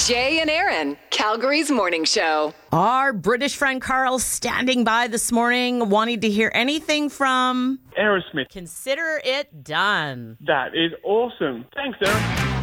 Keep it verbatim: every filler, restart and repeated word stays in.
Jay and Aaron, Calgary's morning show. Our British friend Carl standing by this morning, wanting to hear anything from Aerosmith. Consider It Done. That is awesome. Thanks, Aaron.